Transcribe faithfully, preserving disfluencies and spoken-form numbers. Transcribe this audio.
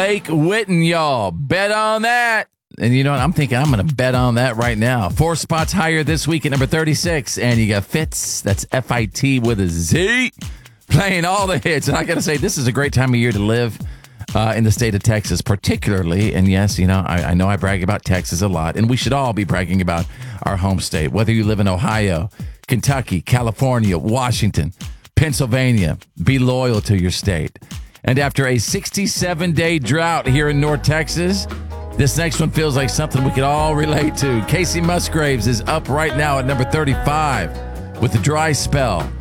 Blake Witten, y'all. Bet on that. And you know what? I'm thinking I'm going to bet on that right now. Four spots higher this week at number thirty-six. And you got Fitz, that's F I T with a Z, playing all the hits. And I got to say, this is a great time of year to live uh, in the state of Texas, particularly. And yes, you know, I, I know I brag about Texas a lot. And we should all be bragging about our home state. Whether you live in Ohio, Kentucky, California, Washington, Pennsylvania, be loyal to your state. And after a sixty-seven day drought here in North Texas, this next one feels like something we could all relate to. Casey Musgraves is up right now at number thirty-five with the dry spell.